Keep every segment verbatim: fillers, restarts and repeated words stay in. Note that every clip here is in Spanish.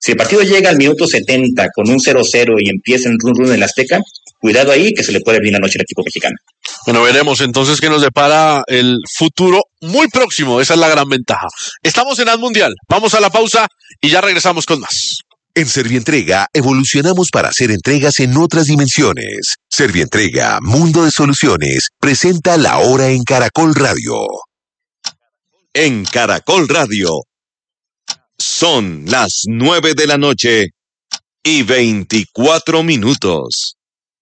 Si el partido llega al minuto setenta con un cero cero y empieza en run run en el Azteca, cuidado ahí que se le puede venir la noche al equipo mexicano. Bueno, veremos entonces qué nos depara el futuro muy próximo. Esa es la gran ventaja. Estamos en Haz Mundial. Vamos a la pausa y ya regresamos con más. En Servientrega evolucionamos para hacer entregas en otras dimensiones. Servientrega, Mundo de Soluciones, presenta La Hora en Caracol Radio. En Caracol Radio son las nueve de la noche y veinticuatro minutos.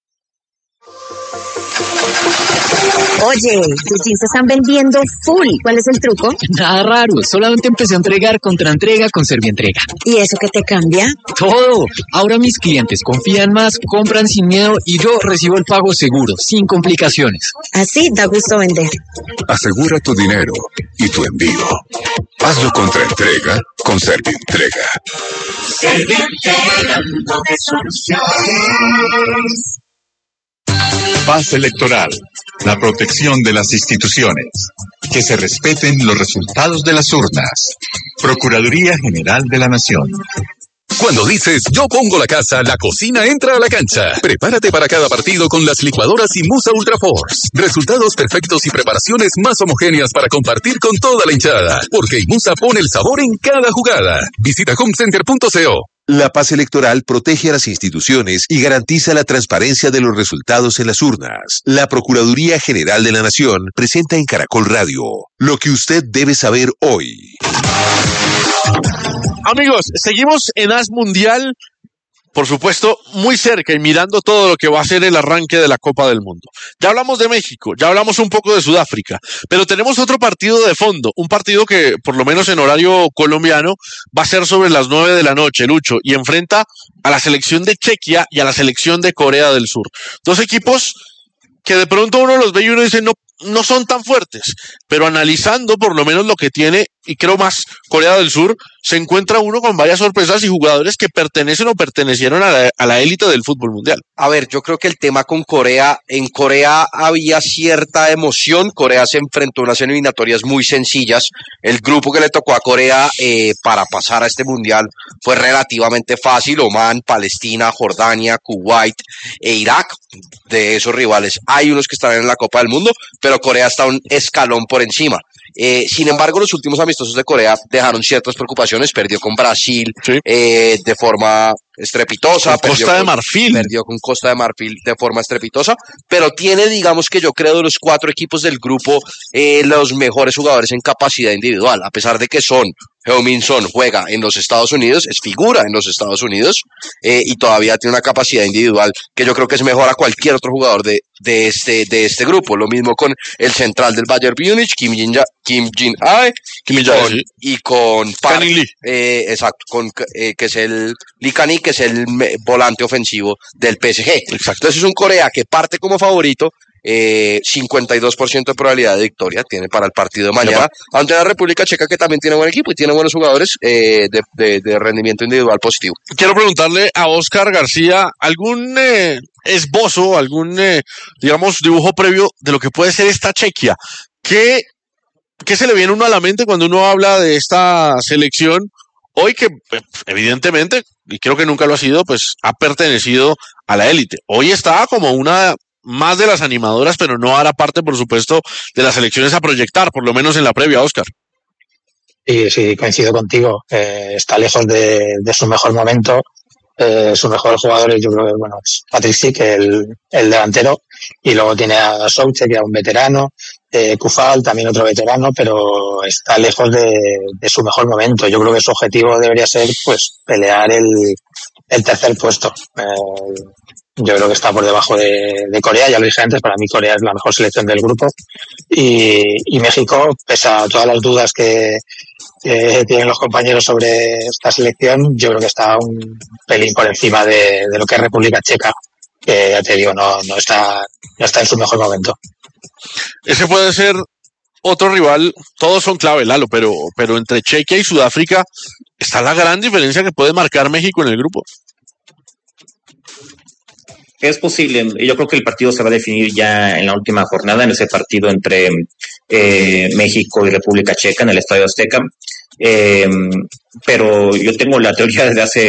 Oye, tus jeans se están vendiendo full. ¿Cuál es el truco? Nada raro, solamente empecé a entregar contra entrega con Servientrega. ¿Y eso qué te cambia? Todo. Ahora mis clientes confían más, compran sin miedo y yo recibo el pago seguro, sin complicaciones. Así da gusto vender. Asegura tu dinero y tu envío. Hazlo contra entrega con Servientrega. Servientrega, Mundo de Soluciones. Paz electoral, la protección de las instituciones, que se respeten los resultados de las urnas. Procuraduría General de la Nación. Cuando dices yo pongo la casa, la cocina entra a la cancha. Prepárate para cada partido con las licuadoras Inmusa Ultra Force. Resultados perfectos y preparaciones más homogéneas para compartir con toda la hinchada. Porque Inmusa pone el sabor en cada jugada. Visita homecenter punto co. La paz electoral protege a las instituciones y garantiza la transparencia de los resultados en las urnas. La Procuraduría General de la Nación presenta en Caracol Radio lo que usted debe saber hoy. Amigos, seguimos en Haz Mundial, por supuesto, muy cerca y mirando todo lo que va a ser el arranque de la Copa del Mundo. Ya hablamos de México, ya hablamos un poco de Sudáfrica, pero tenemos otro partido de fondo, un partido que, por lo menos en horario colombiano, va a ser sobre las nueve de la noche, Lucho, y enfrenta a la selección de Chequia y a la selección de Corea del Sur. Dos equipos que de pronto uno los ve y uno dice, no, no son tan fuertes, pero analizando por lo menos lo que tiene, y creo más Corea del Sur, se encuentra uno con varias sorpresas y jugadores que pertenecen o pertenecieron a la, a la élite del fútbol mundial. A ver, yo creo que el tema con Corea, en Corea había cierta emoción. Corea se enfrentó a unas eliminatorias muy sencillas. El grupo que le tocó a Corea eh, para pasar a este mundial fue relativamente fácil: Omán, Palestina, Jordania, Kuwait e Irak. De esos rivales hay unos que están en la Copa del Mundo, pero Corea está un escalón por encima. Eh, sin embargo, los últimos amistosos de Corea dejaron ciertas preocupaciones. Perdió con Brasil sí. eh, de forma estrepitosa. Con Costa de Marfil. Perdió con Costa de Marfil de forma estrepitosa, pero tiene, digamos que yo creo, de los cuatro equipos del grupo, eh, los mejores jugadores en capacidad individual, a pesar de que Son, Heung-min Son juega en los Estados Unidos, es figura en los Estados Unidos, eh, y todavía tiene una capacidad individual que yo creo que es mejor a cualquier otro jugador de, de, este, de este grupo. Lo mismo con el central del Bayern Múnich, Kim Jin-ae, Kim Jin-ae y, con, y con Park, eh, exacto, con, eh, que es el Lee Kani, que es el volante ofensivo del P S G. Exacto. Entonces es un Corea que parte como favorito, eh, cincuenta y dos por ciento de probabilidad de victoria tiene para el partido de mañana, ante la República Checa, que también tiene buen equipo y tiene buenos jugadores eh, de, de, de rendimiento individual positivo. Quiero preguntarle a Oscar García algún eh, esbozo, algún eh, digamos dibujo previo de lo que puede ser esta Chequia. ¿Qué, qué se le viene uno a la mente cuando uno habla de esta selección hoy que evidentemente, y creo que nunca lo ha sido, pues ha pertenecido a la élite? Hoy está como una más de las animadoras, pero no hará parte, por supuesto, de las selecciones a proyectar, por lo menos en la previa, Oscar. Sí, sí, coincido contigo. Eh, está lejos de, de su mejor momento. Eh, sus mejores jugadores, yo creo que, bueno, es Patrick Schick, el, el delantero, y luego tiene a Soucek, que es un veterano, eh, Kufal, también otro veterano, pero está lejos de, de su mejor momento. Yo creo que su objetivo debería ser, pues, pelear el, el tercer puesto. Eh, yo creo que está por debajo de, de Corea, ya lo dije antes, para mí Corea es la mejor selección del grupo, y, y México, pese a todas las dudas que, que tienen los compañeros sobre esta selección, yo creo que está un pelín por encima de, de lo que es República Checa, que ya te digo, no, no está, no está en su mejor momento. Ese puede ser otro rival, todos son clave, Lalo, pero, pero entre Chequia y Sudáfrica está la gran diferencia que puede marcar México en el grupo. Es posible, yo creo que el partido se va a definir ya en la última jornada, en ese partido entre eh, México y República Checa en el Estadio Azteca, eh, pero yo tengo la teoría desde hace